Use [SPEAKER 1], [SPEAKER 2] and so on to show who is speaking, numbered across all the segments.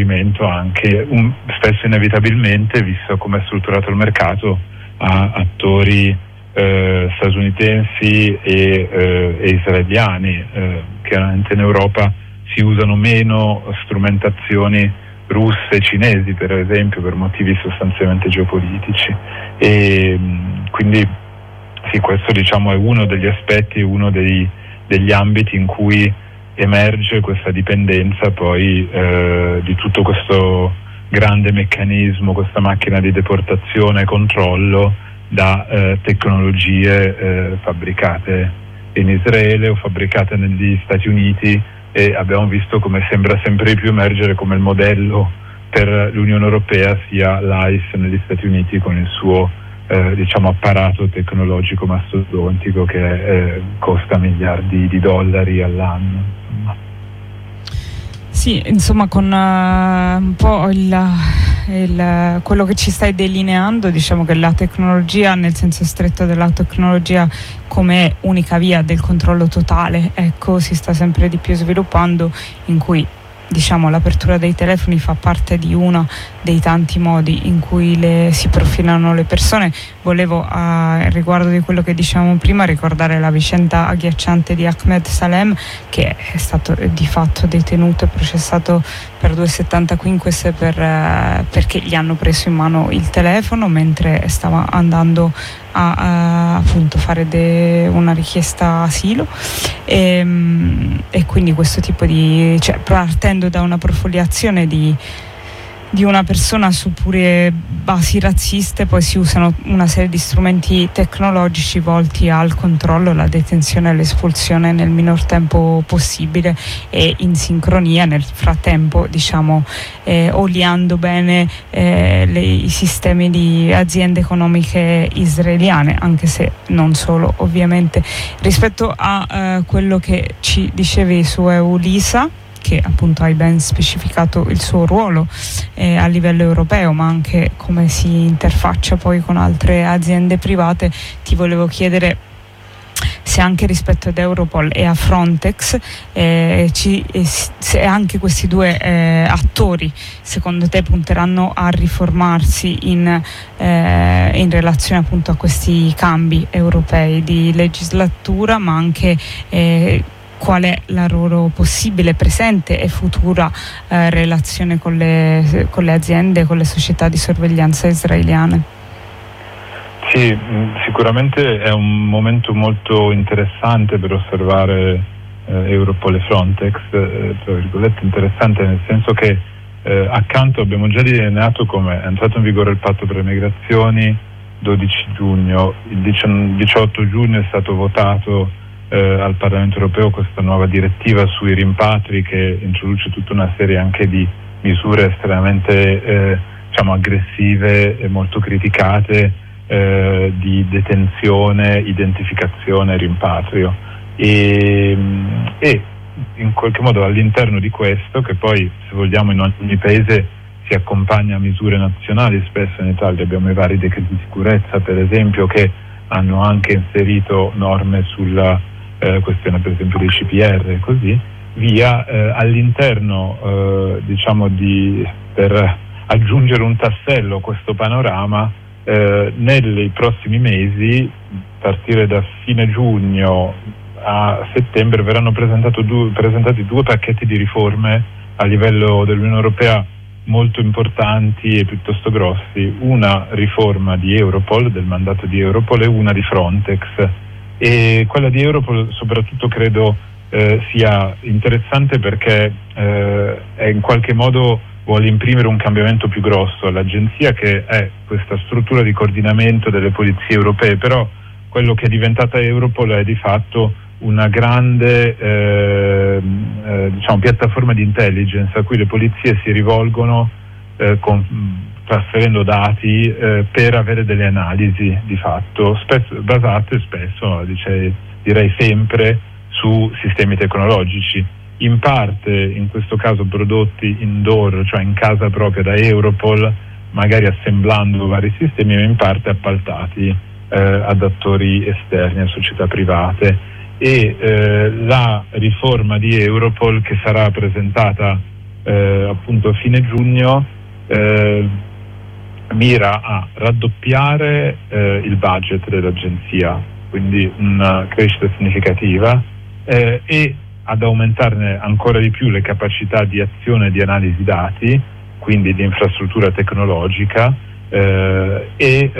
[SPEAKER 1] anche spesso inevitabilmente, visto come è strutturato il mercato, a attori statunitensi e israeliani. Chiaramente in Europa si usano meno strumentazioni russe e cinesi, per esempio, per motivi sostanzialmente geopolitici, e quindi sì, questo diciamo è uno degli aspetti, uno degli ambiti in cui emerge questa dipendenza poi di tutto questo grande meccanismo, questa macchina di deportazione e controllo da tecnologie fabbricate in Israele o fabbricate negli Stati Uniti, e abbiamo visto come sembra sempre di più emergere come il modello per l'Unione Europea sia l'AIS negli Stati Uniti con il suo diciamo apparato tecnologico mastodontico che costa miliardi di dollari all'anno.
[SPEAKER 2] Sì, insomma, con un po' quello che ci stai delineando, diciamo che la tecnologia, nel senso stretto della tecnologia come unica via del controllo totale, ecco, si sta sempre di più sviluppando, in cui diciamo l'apertura dei telefoni fa parte di uno dei tanti modi in cui si profilano le persone. Volevo, riguardo di quello che dicevamo prima, ricordare la vicenda agghiacciante di Ahmed Salem, che è stato di fatto detenuto e processato per 2,75 perché gli hanno preso in mano il telefono mentre stava andando a appunto fare una richiesta asilo, e quindi questo tipo di, cioè, partendo da una profiliazione di una persona su pure basi razziste, poi si usano una serie di strumenti tecnologici volti al controllo, la detenzione e l'espulsione nel minor tempo possibile e in sincronia nel frattempo, diciamo, oliando bene i sistemi di aziende economiche israeliane, anche se non solo, ovviamente. Rispetto a quello che ci dicevi su EULISA, che appunto hai ben specificato il suo ruolo a livello europeo, ma anche come si interfaccia poi con altre aziende private, ti volevo chiedere se anche rispetto ad Europol e a Frontex se anche questi due attori secondo te punteranno a riformarsi in relazione appunto a questi cambi europei di legislatura, ma anche qual è la loro possibile, presente e futura relazione con le aziende, con le società di sorveglianza israeliane?
[SPEAKER 1] Sì, sicuramente è un momento molto interessante per osservare Europol e Frontex, tra virgolette interessante nel senso che accanto abbiamo già delineato come è entrato in vigore il patto per le migrazioni 12 giugno, il 18 giugno è stato votato al Parlamento europeo questa nuova direttiva sui rimpatri che introduce tutta una serie anche di misure estremamente diciamo aggressive e molto criticate di detenzione, identificazione e rimpatrio, e in qualche modo all'interno di questo, che poi se vogliamo in ogni paese si accompagna a misure nazionali, spesso in Italia abbiamo i vari decreti di sicurezza per esempio che hanno anche inserito norme sulla questione per esempio dei CPR e così via, all'interno diciamo per aggiungere un tassello a questo panorama, nei prossimi mesi, a partire da fine giugno a settembre, verranno presentati due pacchetti di riforme a livello dell'Unione Europea molto importanti e piuttosto grossi, una riforma di Europol, del mandato di Europol, e una di Frontex. E quella di Europol soprattutto credo sia interessante perché è in qualche modo vuole imprimere un cambiamento più grosso all'agenzia, che è questa struttura di coordinamento delle polizie europee, però quello che è diventata Europol è di fatto una grande diciamo piattaforma di intelligence a cui le polizie si rivolgono trasferendo dati per avere delle analisi di fatto basate spesso, direi sempre, su sistemi tecnologici, in parte in questo caso prodotti indoor, cioè in casa propria da Europol, magari assemblando vari sistemi, ma in parte appaltati ad attori esterni, a società private. E la riforma di Europol, che sarà presentata appunto fine giugno mira a raddoppiare il budget dell'agenzia, quindi una crescita significativa, e ad aumentarne ancora di più le capacità di azione e di analisi dati, quindi di infrastruttura tecnologica, e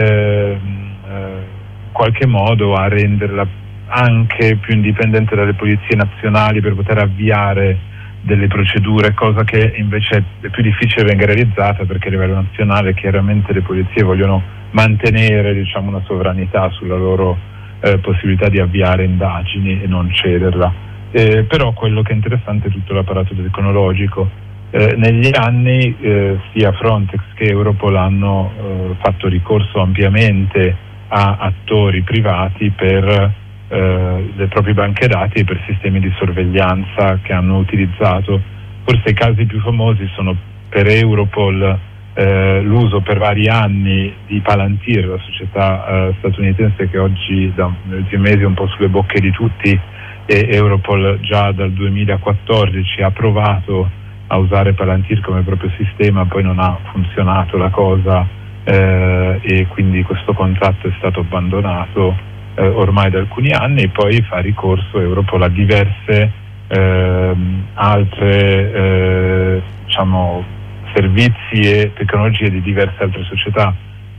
[SPEAKER 1] in qualche modo a renderla anche più indipendente dalle polizie nazionali per poter avviare delle procedure, cosa che invece è più difficile venga realizzata, perché a livello nazionale chiaramente le polizie vogliono mantenere, diciamo, una sovranità sulla loro possibilità di avviare indagini e non cederla. Però quello che è interessante è tutto l'apparato tecnologico. Negli anni sia Frontex che Europol hanno fatto ricorso ampiamente a attori privati per le proprie banche dati e per sistemi di sorveglianza che hanno utilizzato. Forse i casi più famosi sono per Europol l'uso per vari anni di Palantir, la società statunitense che oggi negli ultimi mesi è un po' sulle bocche di tutti, e Europol già dal 2014 ha provato a usare Palantir come proprio sistema, poi non ha funzionato la cosa, e quindi questo contratto è stato abbandonato ormai da alcuni anni. Poi fa ricorso Europol a diverse altre diciamo servizi e tecnologie di diverse altre società.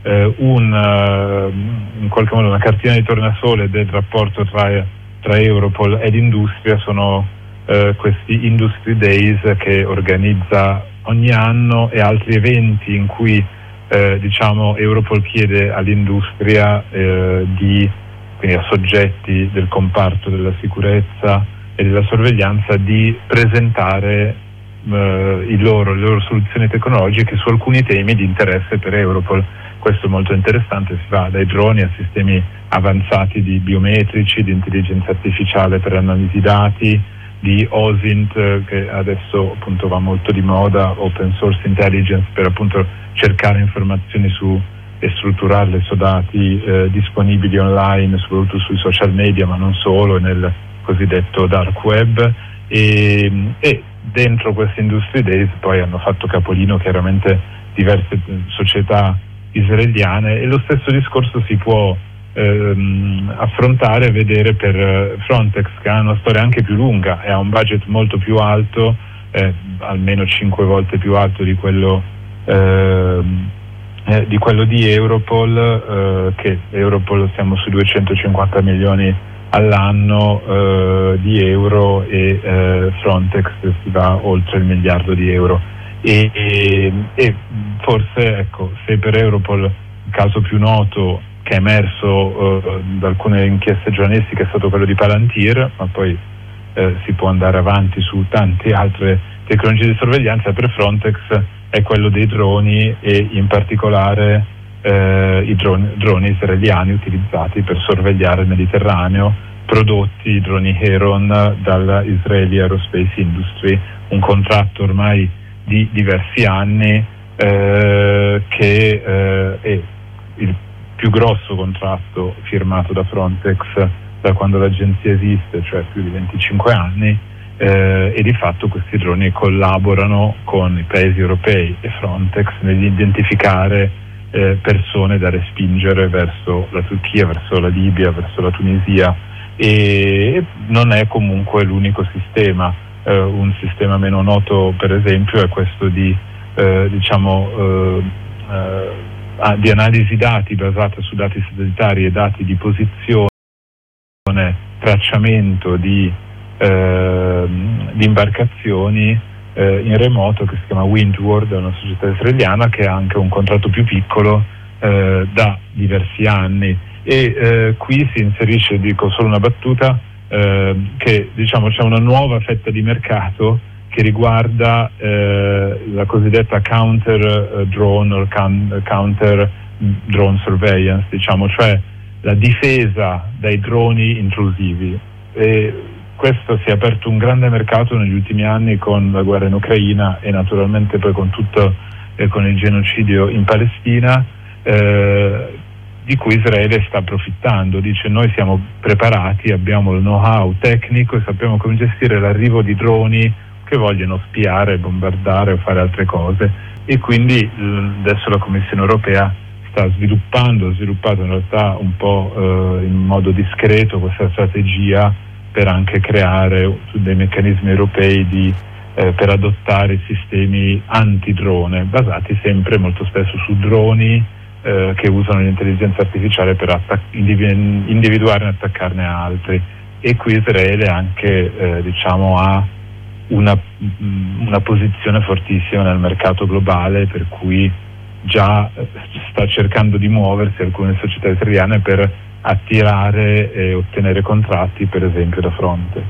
[SPEAKER 1] In qualche modo una cartina di tornasole del rapporto tra Europol ed industria sono questi Industry Days che organizza ogni anno, e altri eventi in cui diciamo Europol chiede all'industria quindi a soggetti del comparto della sicurezza e della sorveglianza di presentare le loro soluzioni tecnologiche su alcuni temi di interesse per Europol. Questo è molto interessante, si va dai droni a sistemi avanzati di biometrici, di intelligenza artificiale per analisi dati, di OSINT, che adesso appunto va molto di moda, Open Source Intelligence, per appunto cercare informazioni e strutturarle su dati disponibili online, soprattutto sui social media, ma non solo, nel cosiddetto dark web. E dentro questi Industry Days poi hanno fatto capolino chiaramente diverse società israeliane, e lo stesso discorso si può affrontare e vedere per Frontex, che ha una storia anche più lunga e ha un budget molto più alto, almeno 5 volte più alto di quello di Europol, che Europol siamo su 250 milioni all'anno di euro, e Frontex si va oltre il miliardo di euro. E forse, ecco, se per Europol il caso più noto che è emerso da alcune inchieste giornalistiche è stato quello di Palantir, ma poi si può andare avanti su tante altre tecnologie di sorveglianza, per Frontex è quello dei droni, e in particolare i droni israeliani utilizzati per sorvegliare il Mediterraneo, prodotti i droni Heron dalla Israeli Aerospace Industry, un contratto ormai di diversi anni che è il più grosso contratto firmato da Frontex da quando l'agenzia esiste, cioè più di 25 anni, e di fatto questi droni collaborano con i paesi europei e Frontex nell'identificare persone da respingere verso la Turchia, verso la Libia, verso la Tunisia, e non è comunque l'unico sistema. Un sistema meno noto, per esempio, è questo di di analisi dati basata su dati satellitari e dati di posizione, tracciamento di imbarcazioni in remoto, che si chiama Windward, è una società israeliana che ha anche un contratto più piccolo da diversi anni, e qui si inserisce, dico solo una battuta, che diciamo c'è una nuova fetta di mercato che riguarda la cosiddetta counter drone o counter drone surveillance, diciamo, cioè la difesa dai droni intrusivi. E questo si è aperto un grande mercato negli ultimi anni con la guerra in Ucraina e naturalmente poi con il genocidio in Palestina, di cui Israele sta approfittando. Dice: noi siamo preparati, abbiamo il know-how tecnico e sappiamo come gestire l'arrivo di droni che che vogliono spiare, bombardare o fare altre cose, e quindi adesso la Commissione europea sta sviluppato in realtà un po' in modo discreto questa strategia per anche creare dei meccanismi europei per adottare sistemi antidrone, basati sempre molto spesso su droni che usano l'intelligenza artificiale per individuare e attaccarne altri. E qui Israele anche ha una posizione fortissima nel mercato globale, per cui già sta cercando di muoversi alcune società israeliane per attirare e ottenere contratti, per esempio da Frontex.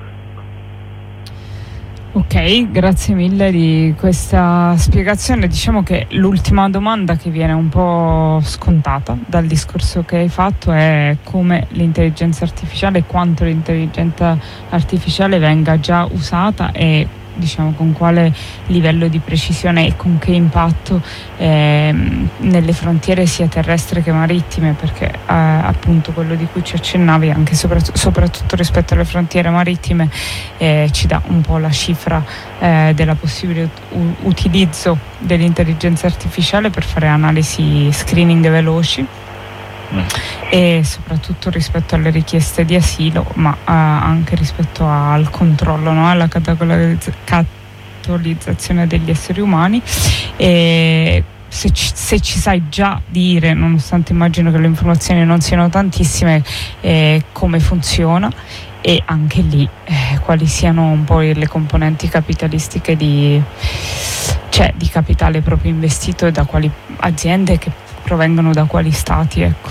[SPEAKER 2] Ok, grazie mille di questa spiegazione. Diciamo che l'ultima domanda che viene un po' scontata dal discorso che hai fatto è come l'intelligenza artificiale, quanto l'intelligenza artificiale venga già usata e con quale livello di precisione e con che impatto nelle frontiere sia terrestri che marittime, perché appunto quello di cui ci accennavi, anche soprattutto rispetto alle frontiere marittime, ci dà un po' la cifra della possibile utilizzo dell'intelligenza artificiale per fare analisi screening veloci e soprattutto rispetto alle richieste di asilo, ma anche rispetto al controllo, alla catalizzazione degli esseri umani. E se ci sai già dire, nonostante immagino che le informazioni non siano tantissime, come funziona, e anche lì quali siano un po' le componenti capitalistiche di capitale proprio investito e da quali aziende, che provengono da quali stati, ecco.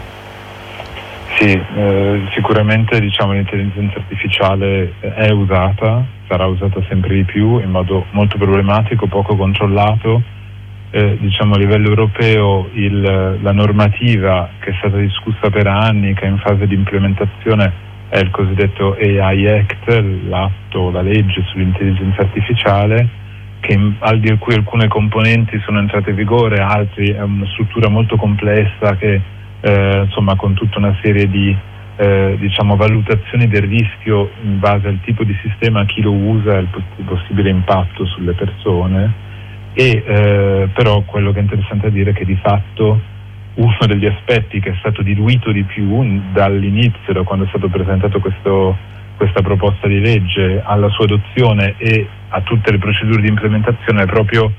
[SPEAKER 1] Sì, sicuramente l'intelligenza artificiale è usata, sarà usata sempre di più in modo molto problematico, poco controllato. A livello europeo la normativa che è stata discussa per anni, che è in fase di implementazione, è il cosiddetto AI Act, la legge sull'intelligenza artificiale, di cui alcune componenti sono entrate in vigore, altri è una struttura molto complessa che con tutta una serie di valutazioni del rischio in base al tipo di sistema, chi lo usa e il possibile impatto sulle persone. Però quello che è interessante dire è che di fatto uno degli aspetti che è stato diluito di più dall'inizio, da quando è stato presentato questa proposta di legge alla sua adozione e a tutte le procedure di implementazione, è proprio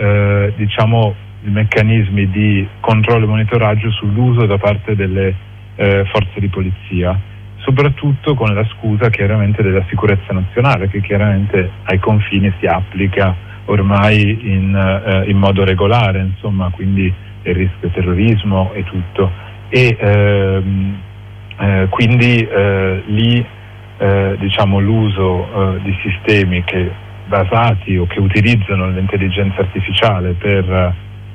[SPEAKER 1] i meccanismi di controllo e monitoraggio sull'uso da parte delle forze di polizia, soprattutto con la scusa chiaramente della sicurezza nazionale, che chiaramente ai confini si applica ormai in modo regolare, quindi il rischio terrorismo e tutto. E quindi lì l'uso di sistemi basati o che utilizzano l'intelligenza artificiale per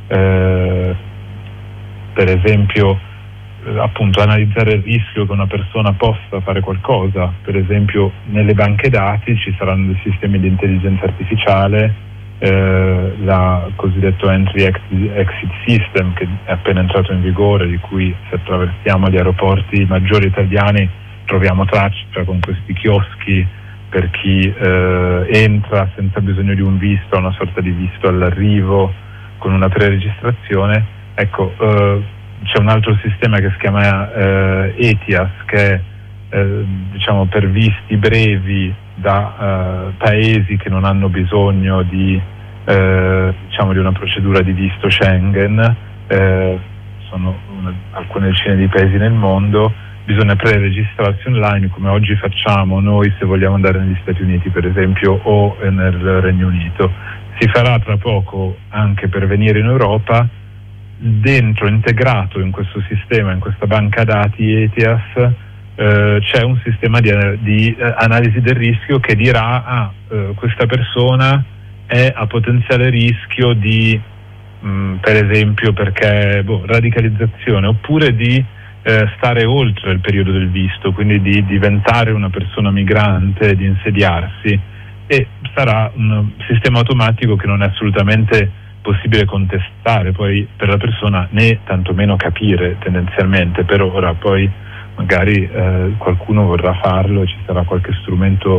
[SPEAKER 1] esempio appunto analizzare il rischio che una persona possa fare qualcosa. Per esempio nelle banche dati ci saranno dei sistemi di intelligenza artificiale, la cosiddetto Entry Exit System, che è appena entrato in vigore, di cui se attraversiamo gli aeroporti maggiori italiani troviamo traccia con questi chioschi per chi entra senza bisogno di un visto, una sorta di visto all'arrivo con una preregistrazione. Ecco, c'è un altro sistema che si chiama ETIAS, che è per visti brevi da paesi che non hanno bisogno di una procedura di visto Schengen. Sono alcune decine di paesi nel mondo. Bisogna preregistrarsi online, come oggi facciamo noi se vogliamo andare negli Stati Uniti, per esempio, o nel Regno Unito. Si farà tra poco anche per venire in Europa. Dentro, integrato in questo sistema, in questa banca dati ETIAS, c'è un sistema di analisi del rischio che dirà questa persona è a potenziale rischio di per esempio perché radicalizzazione, oppure di stare oltre il periodo del visto, quindi di diventare una persona migrante, di insediarsi, e sarà un sistema automatico che non è assolutamente possibile contestare poi per la persona, né tantomeno capire tendenzialmente. Per ora poi magari qualcuno vorrà farlo e ci sarà qualche strumento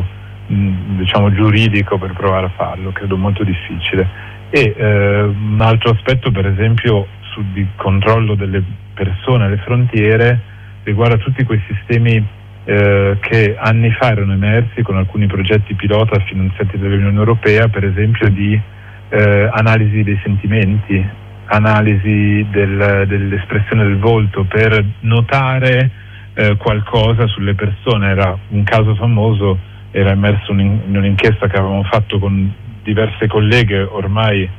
[SPEAKER 1] diciamo giuridico per provare a farlo, credo molto difficile. E un altro aspetto, per esempio, di controllo delle persone alle frontiere, riguarda tutti quei sistemi che anni fa erano emersi con alcuni progetti pilota finanziati dall'Unione Europea, per esempio di analisi dei sentimenti, analisi dell'espressione del volto per notare qualcosa sulle persone. Era un caso famoso, era emerso in un'inchiesta che avevamo fatto con diverse colleghe ormai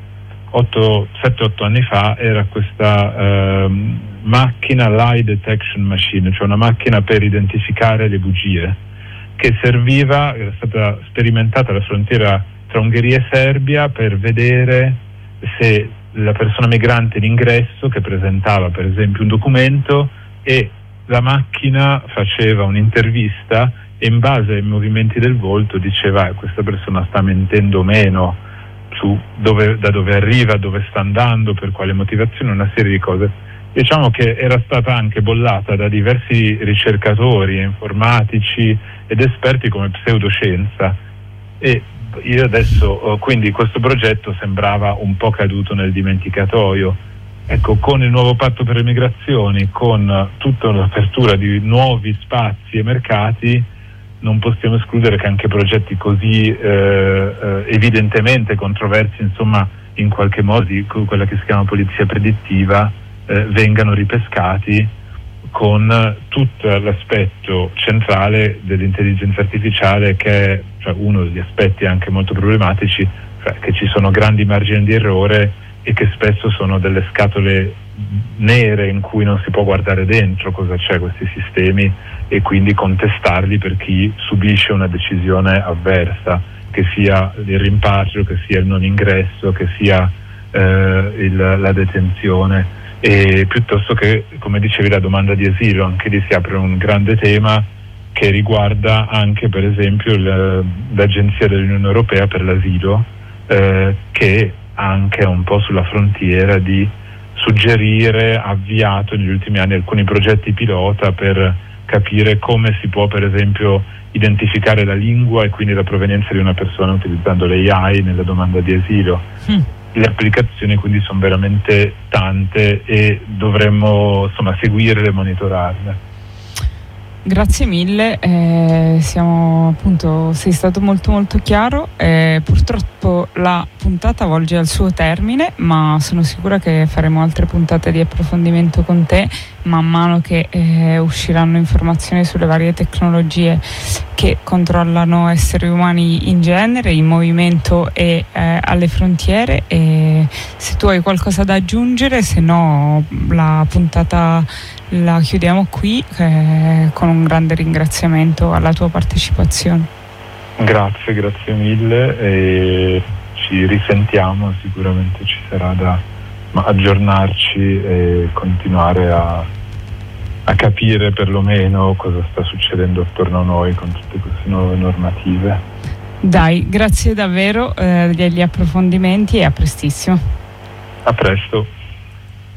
[SPEAKER 1] 7-8 anni fa. Era questa macchina lie detection machine, cioè una macchina per identificare le bugie, che serviva, era stata sperimentata alla frontiera tra Ungheria e Serbia per vedere se la persona migrante in ingresso, che presentava per esempio un documento, e la macchina faceva un'intervista e in base ai movimenti del volto diceva questa persona sta mentendo o meno, su da dove arriva, dove sta andando, per quale motivazione, una serie di cose. Diciamo che era stata anche bollata da diversi ricercatori, informatici ed esperti come pseudoscienza, e io adesso quindi questo progetto sembrava un po' caduto nel dimenticatoio. Ecco, con il nuovo patto per le migrazioni, con tutta l'apertura di nuovi spazi e mercati, non possiamo escludere che anche progetti così evidentemente controversi, insomma, in qualche modo di quella che si chiama polizia predittiva, vengano ripescati, con tutto l'aspetto centrale dell'intelligenza artificiale, che è uno degli aspetti anche molto problematici, che ci sono grandi margini di errore e che spesso sono delle scatole nere in cui non si può guardare dentro cosa c'è questi sistemi, e quindi contestarli per chi subisce una decisione avversa, che sia il rimpatrio, che sia il non ingresso, che sia la detenzione. E piuttosto che, come dicevi, la domanda di asilo, anche lì si apre un grande tema che riguarda anche per esempio l'Agenzia dell'Unione Europea per l'asilo, che anche un po' sulla frontiera di suggerire, ha avviato negli ultimi anni alcuni progetti pilota per capire come si può per esempio identificare la lingua e quindi la provenienza di una persona utilizzando l'AI nella domanda di asilo. Le applicazioni quindi sono veramente tante e dovremmo seguirle e monitorarle.
[SPEAKER 2] Grazie mille, sei stato molto molto chiaro. Purtroppo la puntata volge al suo termine, ma sono sicura che faremo altre puntate di approfondimento con te man mano che usciranno informazioni sulle varie tecnologie che controllano esseri umani in genere, in movimento e alle frontiere. E se tu hai qualcosa da aggiungere, se no la puntata la chiudiamo qui, con un grande ringraziamento alla tua partecipazione.
[SPEAKER 1] Grazie mille, e ci risentiamo, sicuramente ci sarà da aggiornarci e continuare a capire perlomeno cosa sta succedendo attorno a noi con tutte queste nuove normative.
[SPEAKER 2] Dai, grazie davvero degli approfondimenti e a prestissimo.
[SPEAKER 1] A presto.